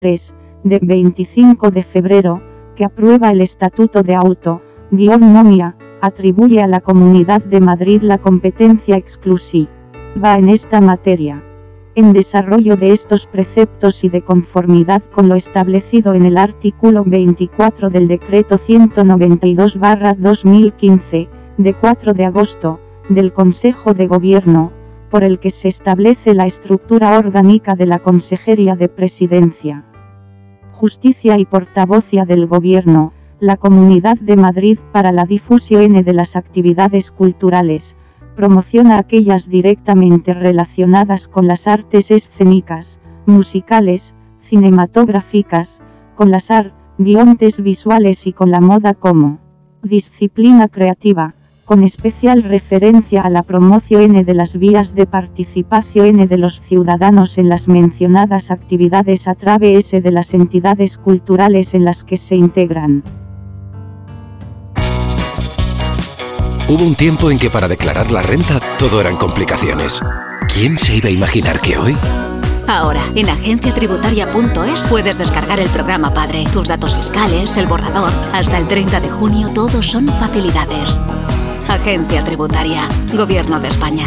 3, de 25 de febrero, que aprueba el Estatuto de Autonomía, atribuye a la Comunidad de Madrid la competencia exclusiva en esta materia. En desarrollo de estos preceptos y de conformidad con lo establecido en el artículo 24 del Decreto 192/2015, de 4 de agosto, del Consejo de Gobierno, por el que se establece la estructura orgánica de la Consejería de Presidencia, Justicia y Portavocía del Gobierno, la Comunidad de Madrid para la difusión de las actividades culturales, promociona aquellas directamente relacionadas con las artes escénicas, musicales, cinematográficas, con las artes visuales y con la moda como disciplina creativa, con especial referencia a la promoción de las vías de participación de los ciudadanos en las mencionadas actividades a través de las entidades culturales en las que se integran. Hubo un tiempo en que para declarar la renta todo eran complicaciones. ¿Quién se iba a imaginar que hoy? Ahora, en agenciatributaria.es puedes descargar el programa Padre, tus datos fiscales, el borrador. Hasta el 30 de junio todos son facilidades. Agencia Tributaria, Gobierno de España.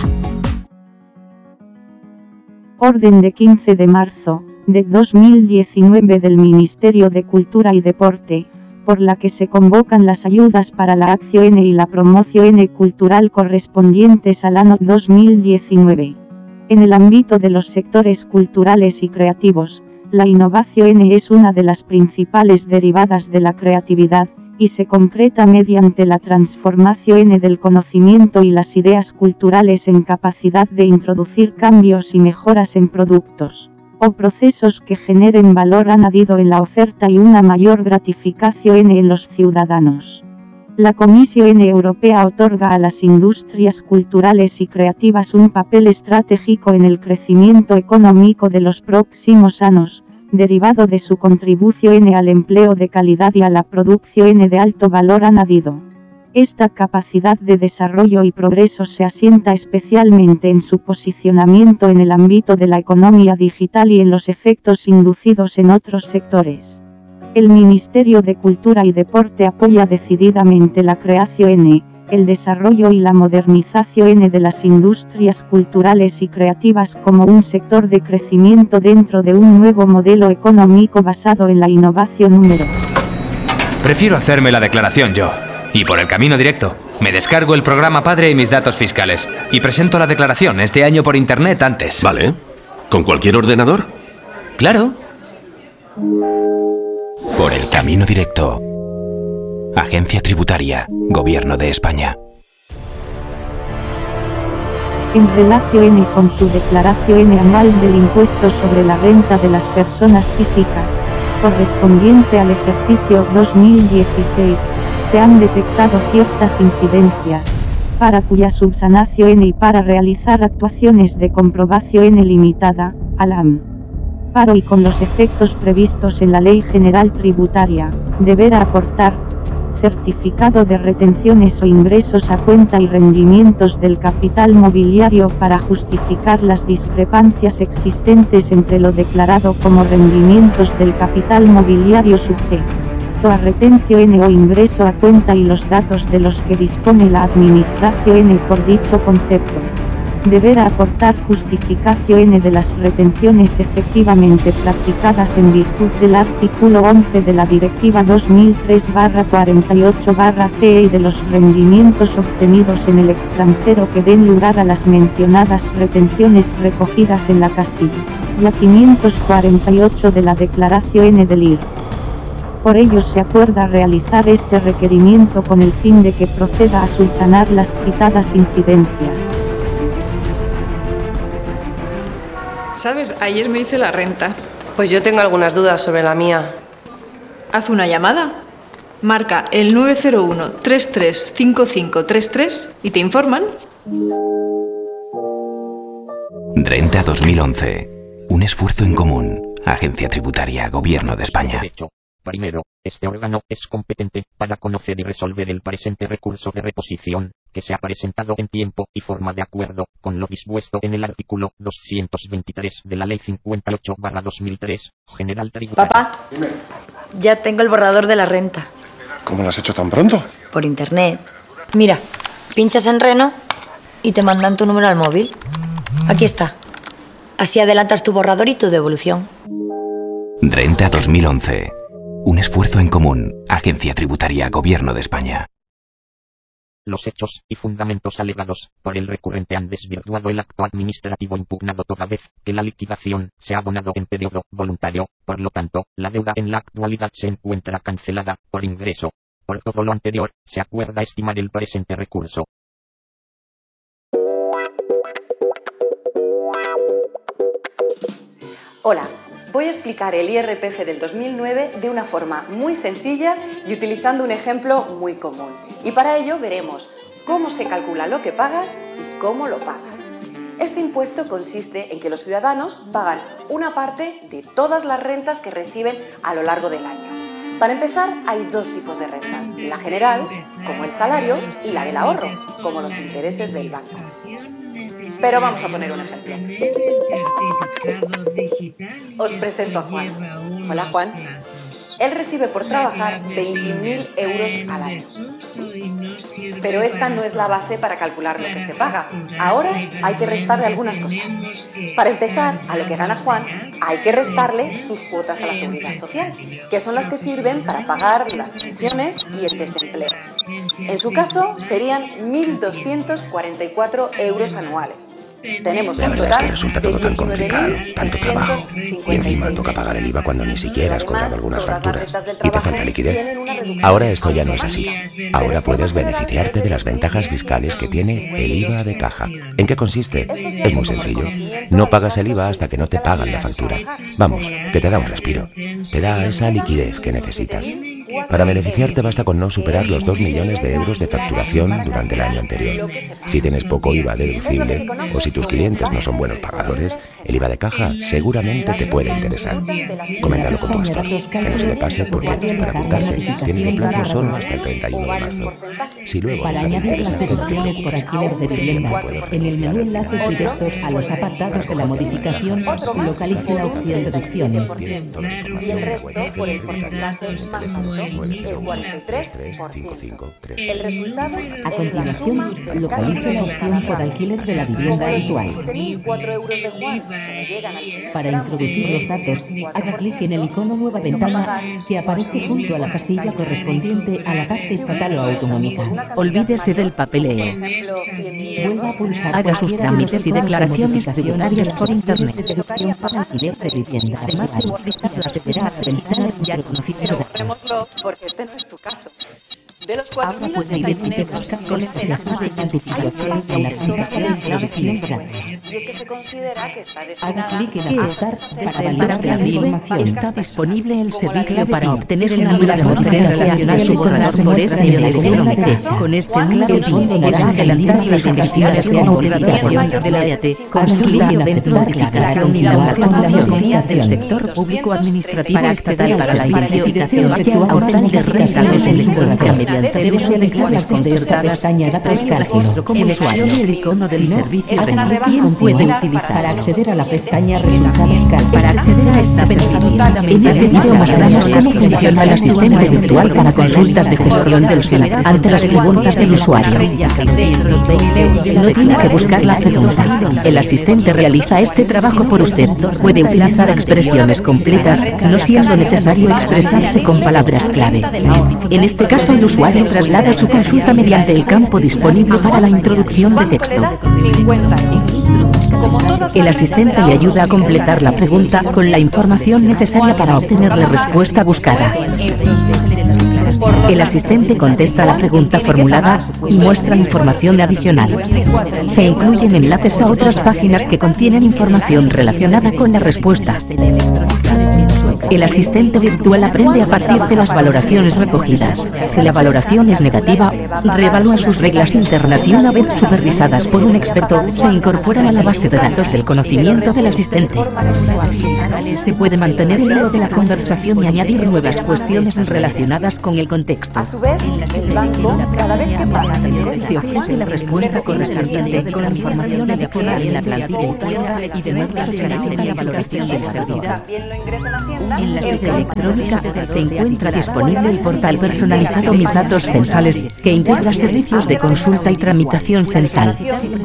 Orden de 15 de marzo, de 2019 del Ministerio de Cultura y Deporte, por la que se convocan las ayudas para la acción y la promoción cultural correspondientes al año 2019. En el ámbito de los sectores culturales y creativos, la innovación es una de las principales derivadas de la creatividad, y se concreta mediante la transformación del conocimiento y las ideas culturales en capacidad de introducir cambios y mejoras en productos o procesos que generen valor añadido en la oferta y una mayor gratificación en los ciudadanos. La Comisión Europea otorga a las industrias culturales y creativas un papel estratégico en el crecimiento económico de los próximos años, derivado de su contribución al empleo de calidad y a la producción de alto valor añadido. Esta capacidad de desarrollo y progreso se asienta especialmente en su posicionamiento en el ámbito de la economía digital y en los efectos inducidos en otros sectores. El Ministerio de Cultura y Deporte apoya decididamente la creación, el desarrollo y la modernización de las industrias culturales y creativas como un sector de crecimiento dentro de un nuevo modelo económico basado en la innovación. Prefiero hacerme la declaración yo. Y por el camino directo, me descargo el programa Padre y mis datos fiscales. Y presento la declaración este año por internet antes. Vale. ¿Con cualquier ordenador? Claro. Por el camino directo. Agencia Tributaria, Gobierno de España. En relación con su declaración anual del impuesto sobre la renta de las personas físicas, correspondiente al ejercicio 2016, se han detectado ciertas incidencias, para cuya subsanación y para realizar actuaciones de comprobación limitada, al amparo y con los efectos previstos en la Ley General Tributaria, deberá aportar certificado de retenciones o ingresos a cuenta y rendimientos del capital mobiliario para justificar las discrepancias existentes entre lo declarado como rendimientos del capital mobiliario sujeto a retención o ingreso a cuenta y los datos de los que dispone la Administración por dicho concepto. Deberá aportar justificación de las retenciones efectivamente practicadas en virtud del artículo 11 de la Directiva 2003/48/CE y de los rendimientos obtenidos en el extranjero que den lugar a las mencionadas retenciones recogidas en la casilla 548 de la Declaración del IR. Por ello se acuerda realizar este requerimiento con el fin de que proceda a subsanar las citadas incidencias. ¿Sabes? Ayer me hice la renta. Pues yo tengo algunas dudas sobre la mía. Haz una llamada. Marca el 901-335533 y te informan. Renta 2011. Un esfuerzo en común. Agencia Tributaria, Gobierno de España. Primero, este órgano es competente para conocer y resolver el presente recurso de reposición, que se ha presentado en tiempo y forma de acuerdo con lo dispuesto en el artículo 223 de la Ley 58/2003, General Tributario. Papá, ya tengo el borrador de la renta. ¿Cómo lo has hecho tan pronto? Por internet. Mira, pinchas en Reno y te mandan tu número al móvil. Aquí está. Así adelantas tu borrador y tu devolución. Renta 2011. Un esfuerzo en común. Agencia Tributaria, Gobierno de España. Los hechos y fundamentos alegados por el recurrente han desvirtuado el acto administrativo impugnado toda vez que la liquidación se ha abonado en periodo voluntario. Por lo tanto, la deuda en la actualidad se encuentra cancelada por ingreso. Por todo lo anterior, se acuerda estimar el presente recurso. Hola, voy a explicar el IRPF del 2009 de una forma muy sencilla y utilizando un ejemplo muy común. Y para ello veremos cómo se calcula lo que pagas y cómo lo pagas. Este impuesto consiste en que los ciudadanos pagan una parte de todas las rentas que reciben a lo largo del año. Para empezar, hay dos tipos de rentas, la general, como el salario, y la del ahorro, como los intereses del banco. Pero vamos a poner un ejemplo. Os presento a Juan. Hola, Juan. Él recibe por trabajar 20.000 euros al año. Pero esta no es la base para calcular lo que se paga. Ahora hay que restarle algunas cosas. Para empezar, a lo que gana Juan, hay que restarle sus cuotas a la Seguridad Social, que son las que sirven para pagar las pensiones y el desempleo. En su caso, serían 1.244 euros anuales. Tenemos La un verdad es que total resulta todo tan complicado, tanto trabajo. Y encima toca pagar el IVA cuando ni siquiera has cobrado algunas facturas. Y te falta liquidez. Ahora esto ya no es así. Ahora puedes beneficiarte de las ventajas fiscales que tiene el IVA de caja. ¿En qué consiste? Es muy sencillo. No pagas el IVA hasta que no te pagan la factura. Vamos, que te da un respiro. Te da esa liquidez que necesitas. Para beneficiarte basta con no superar los 2 millones de euros de facturación durante el año anterior. Si tienes poco IVA deducible o si tus clientes no son buenos pagadores, el IVA de caja seguramente te puede interesar. Coméntalo con tu gestor, que no se le pase porque para apuntarte tienes de plazo solo hasta el 31 de marzo. Si luego Para añadir las deducciones por alquiler de vivienda, en el menú enlaces directos a los apartados de la modificación, localice la opción deducciones. Y el resto por el porcentaje más alto, el 43%. El resultado A es la suma continuación, del localice la cálculo opción por alquiler de la vivienda actual. 7.004 euros de Juan se le llegan al primer Para tramo introducir los datos, haga clic en el icono Nueva Ventana que aparece junto a la casilla correspondiente a la parte estatal o autonómica. Olvídese del papeleo. Vuelva a pulsar haga sus trámites y declaraciones tributarias por internet. Deducción para alquiler de vivienda. Además, utiliza la tercera ventana ya conocida. Porque este no es tu caso. De los Ahora puede identificar cálculos de la fase de anticipación en la aplicación de introducción gratis. Y es que se considera que está Haga destinada clic en Aceptar para validar la información. Está disponible el servicio para obtener el número de referencia a su borrador por este medio electrónico. Con este número el fondo podrá adelantar las investigaciones o verificación de la EAT. Consulta dentro de la declaración y la organización del sector público administrativo estatal para la identificación portal de rentas electrónica mediante debe seleccionar con cierta pestaña datos cálculos como usuario y el icono del servicio ¿Quién puede utilizar para acceder a la pestaña resultados cálculos? Para acceder a esta pestaña en este vídeo mostramos cómo funciona el asistente virtual para consultas de gestión del SENAC ante las preguntas del usuario. No tiene que buscar la pregunta. El asistente realiza este trabajo por usted. Puede utilizar expresiones completas, no siendo necesario expresarse con palabras clave. En este caso, el usuario traslada su consulta mediante el campo disponible para la introducción de texto. El asistente le ayuda a completar la pregunta con la información necesaria para obtener la respuesta buscada. El asistente contesta la pregunta formulada y muestra información adicional. Se incluyen enlaces a otras páginas que contienen información relacionada con la respuesta. El asistente virtual aprende a partir de las valoraciones recogidas. Si la valoración es negativa, reevalúa sus reglas internas y una vez supervisadas por un experto, se incorporan a la base de datos del conocimiento del asistente. Se puede mantener el hilo de la conversación y añadir nuevas cuestiones relacionadas con el contexto. A su vez, el banco, cada vez que paga se ofrece la respuesta correspondiente con la información adecuada en la plantilla y de nuevas características de valoración del servidor. también lo ingresa en Hacienda. En la ficha electrónica se encuentra disponible el portal personalizado Mis Datos Censales, que integra servicios de consulta y tramitación censal.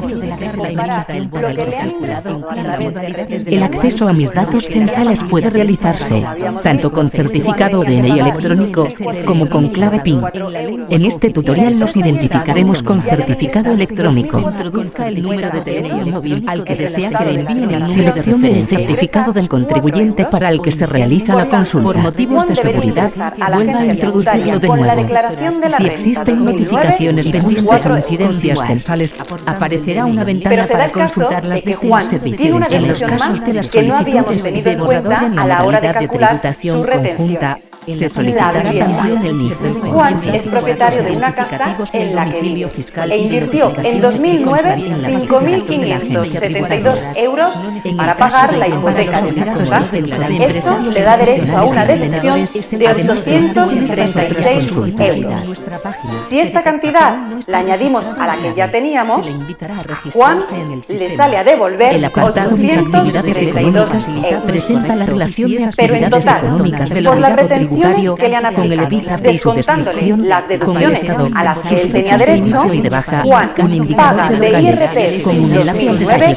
El acceso a Mis Datos Censales puede realizarse tanto con certificado DNI electrónico como con clave PIN. En este tutorial nos identificaremos con certificado electrónico. El número de teléfono móvil al que desea que le envíen el número de referencia del certificado del contribuyente para el que se realiza la consulta. Por motivos de seguridad, vuelva a introducirlo de nuevo. Si existen notificaciones de múltiples incidencias censales, aparecerá una ventana para consultar las de Juan tiene una deducción más que no habíamos tenido en cuenta a la hora de calcular sus retenciones. La vivienda. Juan es propietario de una casa en la que vive e invirtió en 2009 5.572 euros para pagar la hipoteca de su casa. Esto le da derecho a una deducción de 836 euros. Si esta cantidad la añadimos a la que ya teníamos, a Juan le sale a devolver 832 euros. Pero en total, por las retenciones que le han aplicado, descontándole las deducciones a las que él tenía derecho, Juan paga de IRPF 2009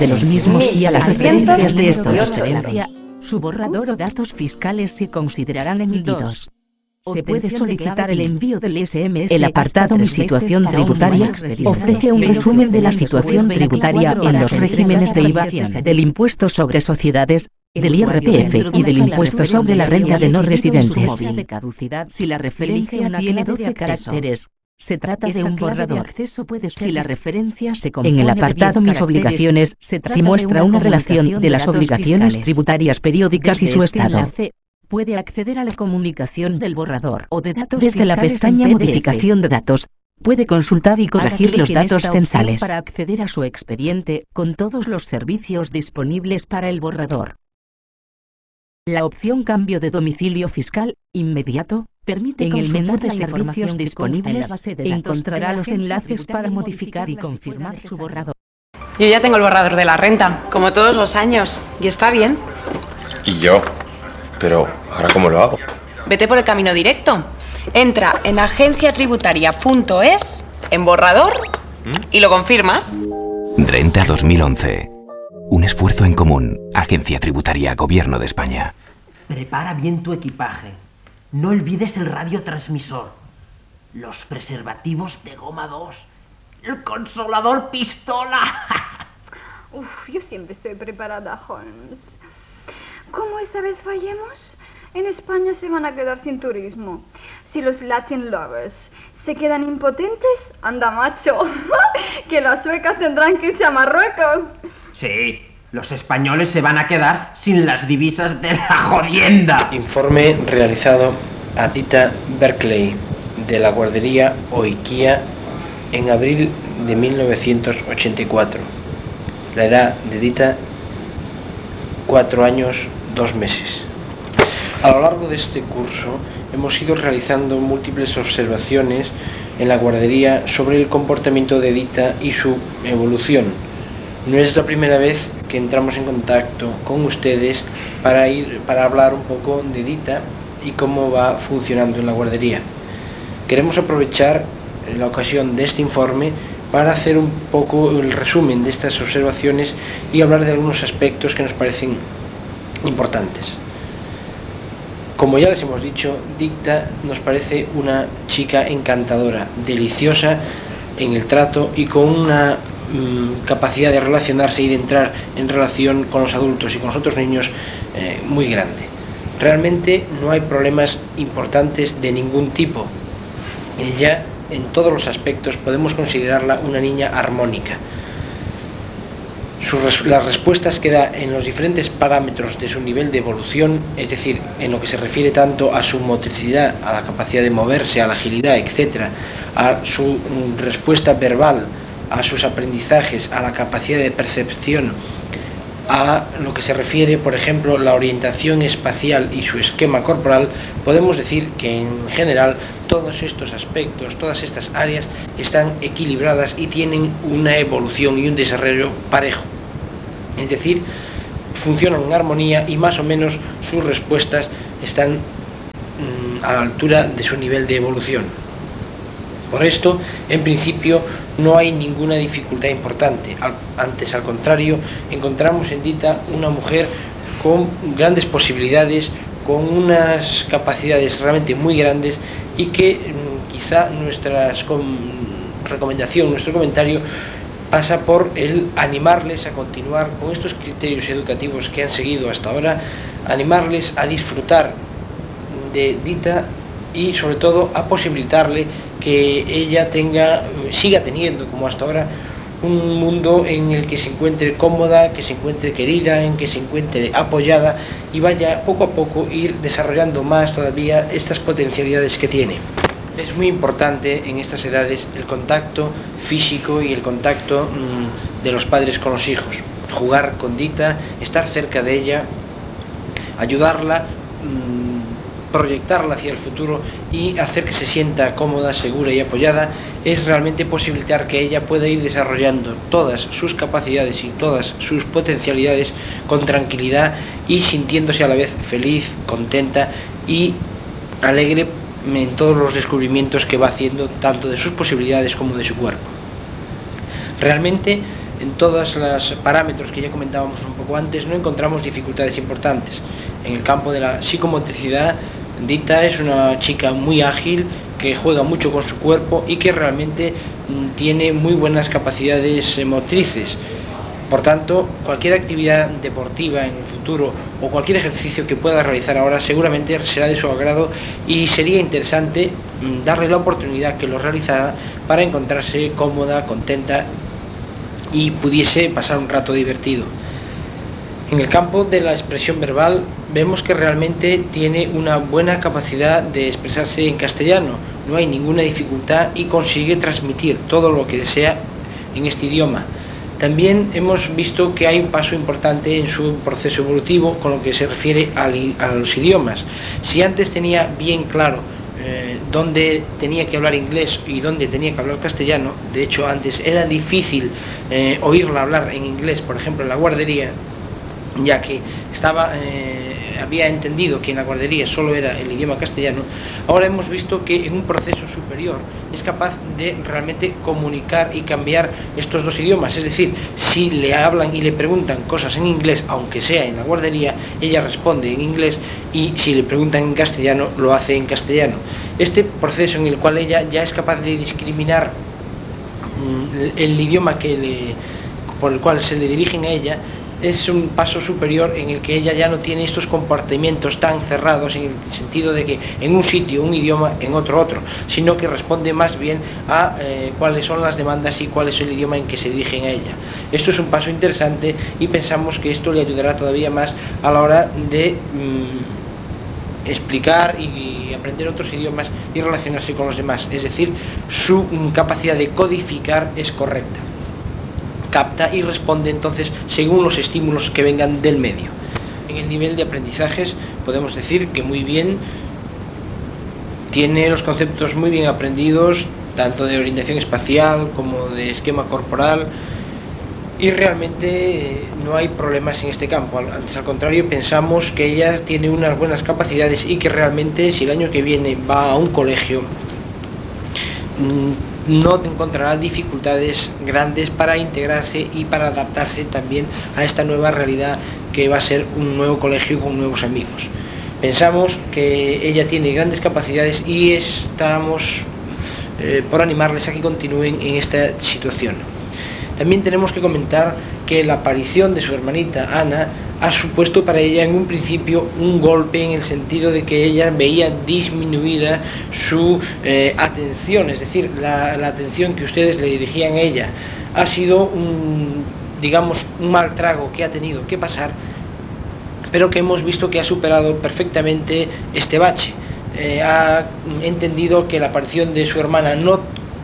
1.608 euros. Su borrador o datos fiscales se considerarán emitidos. Se puede solicitar el envío del SMS. El apartado Mi situación tributaria ofrece un resumen de la situación tributaria en los regímenes de IVA, del impuesto sobre sociedades, del IRPF y del impuesto sobre la renta de no residentes. De caducidad si la referencia tiene 12 caracteres. Se trata de un borrador. Si la referencia se compone en el apartado Mis obligaciones, se muestra una relación de las obligaciones tributarias periódicas y su estado. Puede acceder a la comunicación del borrador o de datos desde la pestaña Modificación de datos. Puede consultar y corregir los datos censales para acceder a su expediente con todos los servicios disponibles para el borrador. La opción Cambio de domicilio fiscal inmediato permite en el menú de servicios disponibles encontrará los enlaces para modificar y confirmar su borrador. Yo ya tengo el borrador de la renta, como todos los años, y está bien. ¿Y yo? Pero, ¿ahora cómo lo hago? Vete por el camino directo. Entra en agenciatributaria.es, en borrador, y lo confirmas. Renta 2011. Un esfuerzo en común. Agencia Tributaria, Gobierno de España. Prepara bien tu equipaje. No olvides el radiotransmisor, los preservativos de goma 2, el consolador pistola. Uf, yo siempre estoy preparada, Holmes. ¿Cómo esta vez fallemos? En España se van a quedar sin turismo. Si los Latin lovers se quedan impotentes, anda macho, que las suecas tendrán que irse a Marruecos. Sí, los españoles se van a quedar sin las divisas de la jodienda. Informe realizado a Dita Berkeley de la guardería Oikia en abril de 1984. La edad de Dita, 4 años, 2 meses. A lo largo de este curso hemos ido realizando múltiples observaciones en la guardería sobre el comportamiento de Dita y su evolución. No es la primera vez que entramos en contacto con ustedes para hablar un poco de Dita y cómo va funcionando en la guardería. Queremos aprovechar la ocasión de este informe para hacer un poco el resumen de estas observaciones y hablar de algunos aspectos que nos parecen importantes. Como ya les hemos dicho, Dita nos parece una chica encantadora, deliciosa en el trato y con una capacidad de relacionarse y de entrar en relación con los adultos y con los otros niños muy grande. Realmente no hay problemas importantes de ningún tipo. Ella, en todos los aspectos, podemos considerarla una niña armónica. Las respuestas que da en los diferentes parámetros de su nivel de evolución, es decir, en lo que se refiere tanto a su motricidad, a la capacidad de moverse, a la agilidad, etc., a su respuesta verbal, a sus aprendizajes, a la capacidad de percepción, a lo que se refiere, por ejemplo, la orientación espacial y su esquema corporal, podemos decir que en general todos estos aspectos, todas estas áreas están equilibradas y tienen una evolución y un desarrollo parejo. Es decir, funcionan en armonía y más o menos sus respuestas están a la altura de su nivel de evolución. Por esto, en principio, no hay ninguna dificultad importante. Antes, al contrario, encontramos en Dita una mujer con grandes posibilidades, con unas capacidades realmente muy grandes y que quizá nuestra recomendación, nuestro comentario pasa por el animarles a continuar con estos criterios educativos que han seguido hasta ahora, animarles a disfrutar de Dita y sobre todo a posibilitarle que ella siga teniendo como hasta ahora un mundo en el que se encuentre cómoda, que se encuentre querida, en que se encuentre apoyada y vaya poco a poco ir desarrollando más todavía estas potencialidades que tiene. Es muy importante en estas edades el contacto físico y el contacto de los padres con los hijos. Jugar con Dita, estar cerca de ella, ayudarla, proyectarla hacia el futuro y hacer que se sienta cómoda, segura y apoyada, es realmente posibilitar que ella pueda ir desarrollando todas sus capacidades y todas sus potencialidades con tranquilidad y sintiéndose a la vez feliz, contenta y alegre en todos los descubrimientos que va haciendo, tanto de sus posibilidades como de su cuerpo. Realmente, en todos los parámetros que ya comentábamos un poco antes, no encontramos dificultades importantes. En el campo de la psicomotricidad, Dita es una chica muy ágil, que juega mucho con su cuerpo y que realmente tiene muy buenas capacidades motrices. Por tanto, cualquier actividad deportiva en el futuro o cualquier ejercicio que pueda realizar ahora seguramente será de su agrado y sería interesante darle la oportunidad que lo realizara para encontrarse cómoda, contenta y pudiese pasar un rato divertido. En el campo de la expresión verbal vemos que realmente tiene una buena capacidad de expresarse en castellano, no hay ninguna dificultad y consigue transmitir todo lo que desea en este idioma. También hemos visto que hay un paso importante en su proceso evolutivo con lo que se refiere a los idiomas. Si antes tenía bien claro dónde tenía que hablar inglés y dónde tenía que hablar castellano, de hecho antes era difícil oírla hablar en inglés, por ejemplo en la guardería, ya que había entendido que en la guardería solo era el idioma castellano. Ahora hemos visto que en un proceso superior es capaz de realmente comunicar y cambiar estos dos idiomas, es decir, si le hablan y le preguntan cosas en inglés, aunque sea en la guardería, ella responde en inglés, y si le preguntan en castellano, lo hace en castellano. Este proceso en el cual ella ya es capaz de discriminar el idioma por el cual se le dirigen a ella, es un paso superior en el que ella ya no tiene estos comportamientos tan cerrados en el sentido de que en un sitio un idioma, en otro, sino que responde más bien a cuáles son las demandas y cuál es el idioma en que se dirigen a ella. Esto es un paso interesante y pensamos que esto le ayudará todavía más a la hora de explicar y aprender otros idiomas y relacionarse con los demás, es decir, su capacidad de codificar es correcta. Capta y responde entonces según los estímulos que vengan del medio. En el nivel de aprendizajes podemos decir que muy bien, tiene los conceptos muy bien aprendidos, tanto de orientación espacial como de esquema corporal, y realmente no hay problemas en este campo. Antes, al contrario, pensamos que ella tiene unas buenas capacidades y que realmente si el año que viene va a un colegio no encontrará dificultades grandes para integrarse y para adaptarse también a esta nueva realidad que va a ser un nuevo colegio con nuevos amigos. Pensamos que ella tiene grandes capacidades y estamos por animarles a que continúen en esta situación. También tenemos que comentar que la aparición de su hermanita Ana ha supuesto para ella en un principio un golpe en el sentido de que ella veía disminuida su atención, es decir, la atención que ustedes le dirigían a ella. Ha sido un mal trago que ha tenido que pasar, pero que hemos visto que ha superado perfectamente este bache. Ha entendido que la aparición de su hermana no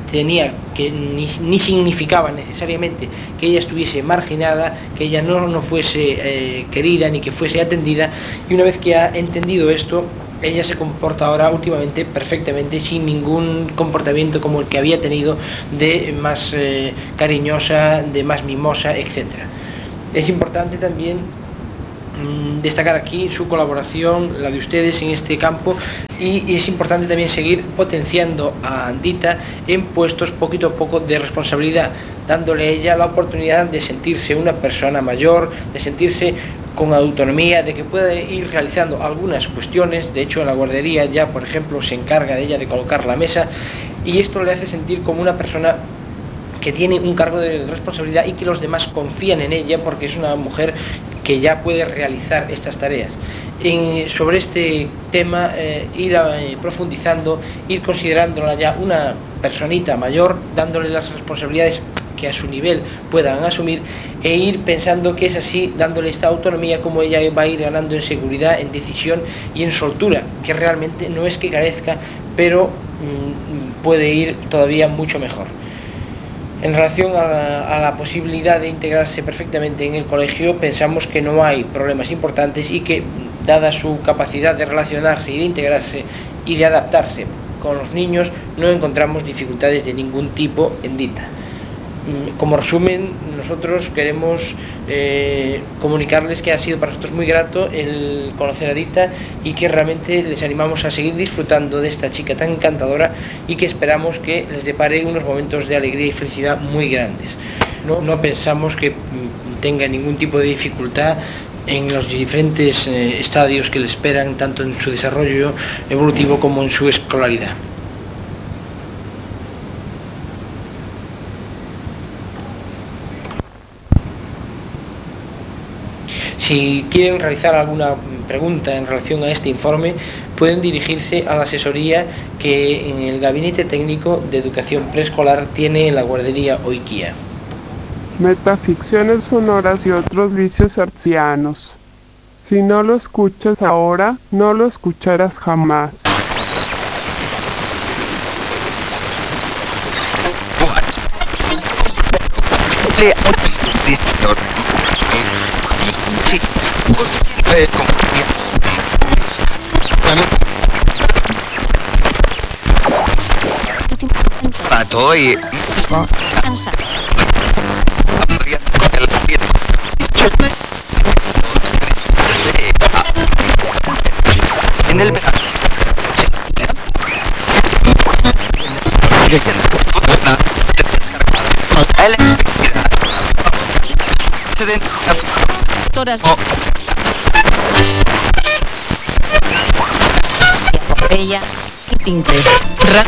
tenía que ni significaba necesariamente que ella estuviese marginada, que ella no fuese querida ni que fuese atendida, y una vez que ha entendido esto, ella se comporta ahora últimamente perfectamente, sin ningún comportamiento como el que había tenido de más cariñosa, de más mimosa, etc. Es importante también destacar aquí su colaboración, la de ustedes en este campo, y es importante también seguir potenciando a Andita en puestos poquito a poco de responsabilidad, dándole a ella la oportunidad de sentirse una persona mayor, de sentirse con autonomía, de que puede ir realizando algunas cuestiones. De hecho, en la guardería ya, por ejemplo, se encarga de ella de colocar la mesa, y esto le hace sentir como una persona que tiene un cargo de responsabilidad y que los demás confían en ella porque es una mujer que ya puede realizar estas tareas. Sobre este tema, ir profundizando, ir considerándola ya una personita mayor, dándole las responsabilidades que a su nivel puedan asumir, e ir pensando que es así, dándole esta autonomía, como ella va a ir ganando en seguridad, en decisión y en soltura, que realmente no es que carezca, pero puede ir todavía mucho mejor. En relación a la posibilidad de integrarse perfectamente en el colegio, pensamos que no hay problemas importantes y que, dada su capacidad de relacionarse y de integrarse y de adaptarse con los niños, no encontramos dificultades de ningún tipo en Dita. Como resumen, nosotros queremos comunicarles que ha sido para nosotros muy grato el conocer a Dita, y que realmente les animamos a seguir disfrutando de esta chica tan encantadora, y que esperamos que les depare unos momentos de alegría y felicidad muy grandes. No pensamos que tenga ningún tipo de dificultad en los diferentes estadios que le esperan, tanto en su desarrollo evolutivo como en su escolaridad. Si quieren realizar alguna pregunta en relación a este informe, pueden dirigirse a la asesoría que en el Gabinete Técnico de Educación Preescolar tiene en la guardería Oiquía. Metaficciones sonoras y otros vicios hertzianos. Si no lo escuchas ahora, no lo escucharás jamás. Estoy en el ella